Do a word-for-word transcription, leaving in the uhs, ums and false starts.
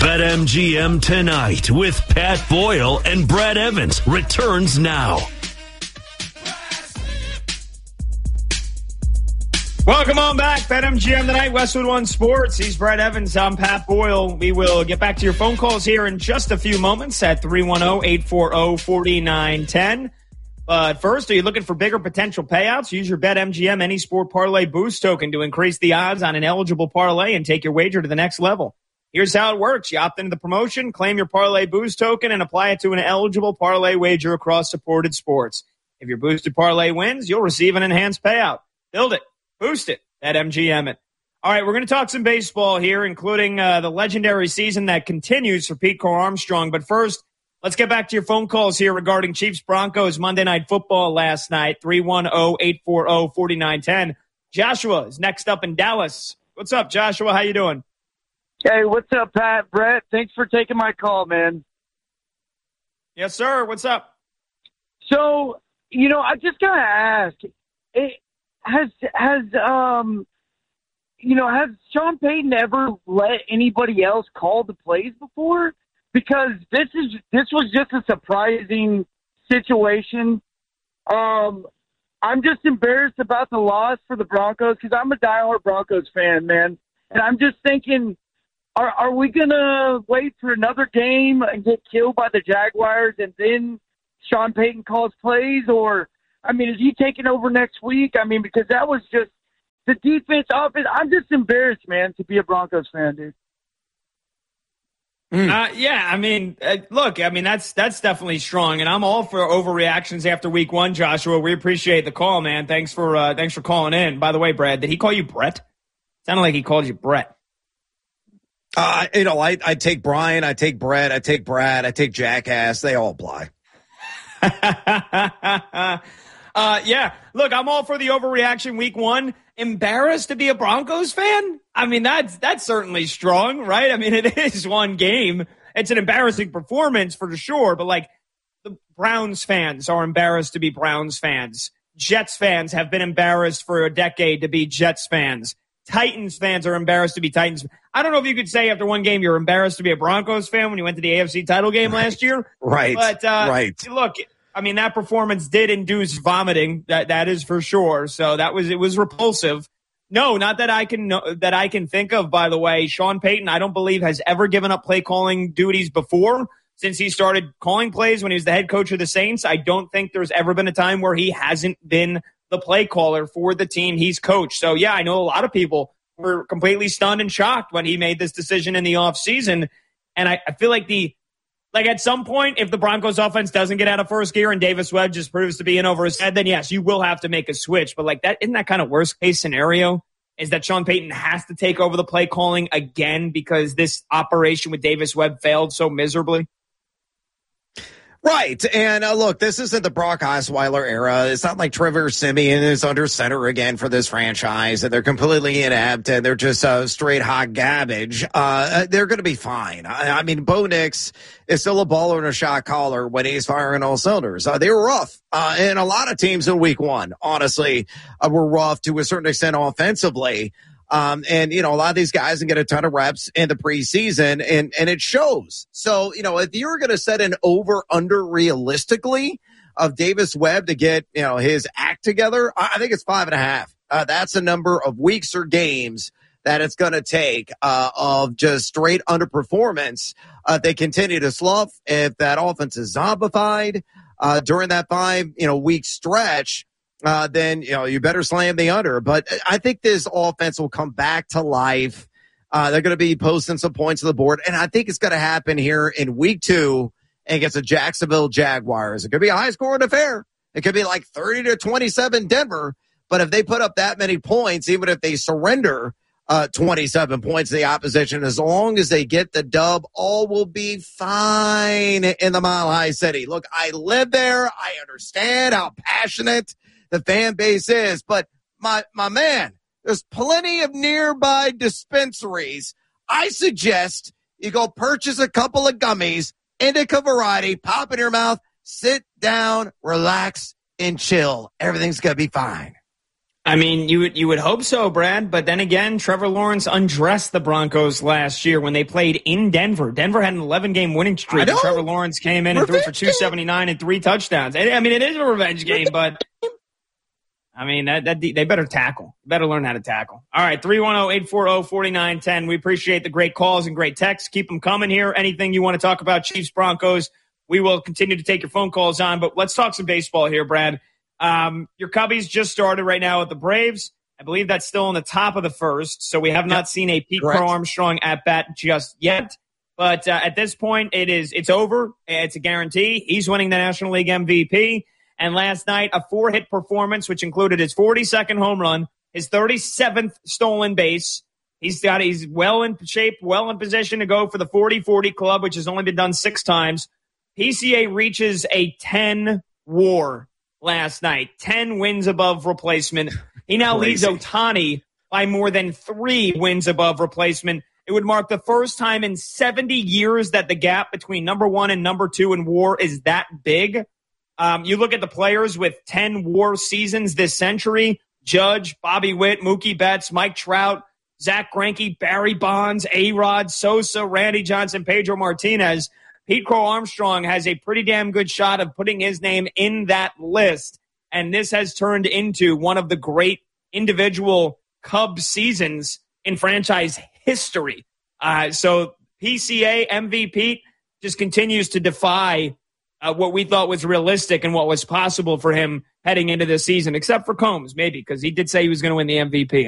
BetMGM Tonight with Pat Boyle and Brad Evans returns now. Welcome on back. BetMGM Tonight, Westwood One Sports. He's Brad Evans. I'm Pat Boyle. We will get back to your phone calls here in just a few moments at three one zero, eight four zero, four nine one zero. But first, are you looking for bigger potential payouts? Use your BetMGM Any Sport Parlay Boost token to increase the odds on an eligible parlay and take your wager to the next level. Here's how it works. You opt into the promotion, claim your Parlay Boost token, and apply it to an eligible parlay wager across supported sports. If your boosted parlay wins, you'll receive an enhanced payout. Build it. Boost it. BetMGM it. All right, we're going to talk some baseball here, including uh, the legendary season that continues for Pete Crow Armstrong. But first, let's get back to your phone calls here regarding Chiefs-Broncos Monday Night Football last night, three one zero, eight four zero, four nine one zero. Joshua is next up in Dallas. What's up, Joshua? How you doing? Hey, what's up, Pat? Brett, thanks for taking my call, man. Yes, sir. What's up? So, you know, I just got to ask, it, has, has, um, you know, has Sean Payton ever let anybody else call the plays before? Because this is, this was just a surprising situation. Um, I'm just embarrassed about the loss for the Broncos because I'm a diehard Broncos fan, man. And I'm just thinking, Are, are we going to wait for another game and get killed by the Jaguars and then Sean Payton calls plays? Or, I mean, is he taking over next week? I mean, because that was just the defense, offense. I'm just embarrassed, man, to be a Broncos fan, dude. Mm. Uh, yeah, I mean, uh, look, I mean, that's that's definitely strong, and I'm all for overreactions after week one, Joshua. We appreciate the call, man. Thanks for uh, thanks for calling in. By the way, Brad, did he call you Brett? Sounded like he called you Brett. Uh, you know, I, I take Brian, I take Brett, I take Brad, I take Jackass. They all apply. uh, yeah, look, I'm all for the overreaction week one. Embarrassed to be a Broncos fan? I mean, that's that's certainly strong, right? I mean, it is one game. It's an embarrassing performance for sure, but like the Browns fans are embarrassed to be Browns fans. Jets fans have been embarrassed for a decade to be Jets fans. Titans fans are embarrassed to be Titans. I don't know if you could say after one game you're embarrassed to be a Broncos fan when you went to the A F C title game right. last year. Right. But uh, right. look, I mean, that performance did induce vomiting. That that is for sure. So that was it was repulsive. No, not that I can know, that I can think of. By the way, Sean Payton, I don't believe has ever given up play calling duties before since he started calling plays when he was the head coach of the Saints. I don't think there's ever been a time where he hasn't been the play caller for the team he's coached. So yeah, I know a lot of people were completely stunned and shocked when he made this decision in the offseason. And I, I feel like the like at some point, if the Broncos offense doesn't get out of first gear and Davis Webb just proves to be in over his head, then yes, you will have to make a switch. But like that, isn't that kind of worst case scenario? Is that Sean Payton has to take over the play calling again because this operation with Davis Webb failed so miserably? Right. And uh, look, this isn't the Brock Osweiler era. It's not like Trevor Siemian is under center again for this franchise and they're completely inept and they're just uh, straight hot garbage. Uh, they're going to be fine. I, I mean, Bo Nix is still a baller and a shot caller when he's firing all cylinders. Uh, they were rough. Uh, and a lot of teams in week one, honestly, uh, were rough to a certain extent offensively. Um, and, you know, a lot of these guys can get a ton of reps in the preseason and, and it shows. So, you know, if you're going to set an over under realistically of Davis Webb to get, you know, his act together, I think it's five and a half. Uh, that's a number of weeks or games that it's going to take, uh, of just straight underperformance. Uh, they continue to slough. If that offense is zombified, uh, during that five, you know, week stretch, Uh, then, you know, you better slam the under. But I think this offense will come back to life. Uh, they're going to be posting some points on the board. And I think it's going to happen here in week two against the Jacksonville Jaguars. It could be a high scoring affair. It could be like thirty to twenty-seven Denver. But if they put up that many points, even if they surrender uh, twenty-seven points to the opposition, as long as they get the dub, all will be fine in the Mile High City. Look, I live there. I understand how passionate the fan base is, but my, my man, there's plenty of nearby dispensaries. I suggest you go purchase a couple of gummies, indica variety, pop in your mouth, sit down, relax, and chill. Everything's going to be fine. I mean, you would you would hope so, Brad. But then again, Trevor Lawrence undressed the Broncos last year when they played in Denver. Denver had an eleven-game winning streak, and Trevor Lawrence came in and revenge threw for two seventy-nine and three touchdowns. I mean, it is a revenge game, but I mean, that, that they better tackle. Better learn how to tackle. All right, three one zero, eight four zero, four nine one zero. We appreciate the great calls and great texts. Keep them coming here. Anything you want to talk about, Chiefs, Broncos, we will continue to take your phone calls on. But let's talk some baseball here, Brad. Um, your Cubbies just started right now with the Braves. I believe that's still in the top of the first, so we have not yep. seen a Pete Crow Armstrong at bat just yet. But uh, at this point, it is it's over. It's a guarantee. He's winning the National League M V P. And last night, a four-hit performance, which included his forty-second home run, his thirty-seventh stolen base. He's got he's well in shape, well in position to go for the forty forty club, which has only been done six times. P C A reaches a ten WAR last night, ten wins above replacement. He now Crazy. leads Ohtani by more than three wins above replacement. It would mark the first time in seventy years that the gap between number one and number two in WAR is that big. Um, you look at the players with ten WAR seasons this century: Judge, Bobby Witt, Mookie Betts, Mike Trout, Zach Greinke, Barry Bonds, A-Rod, Sosa, Randy Johnson, Pedro Martinez. Pete Crow Armstrong has a pretty damn good shot of putting his name in that list, and this has turned into one of the great individual Cubs seasons in franchise history. Uh, so P C A M V P just continues to defy uh, what we thought was realistic and what was possible for him heading into this season, except for Combs, maybe, because he did say he was going to win the M V P.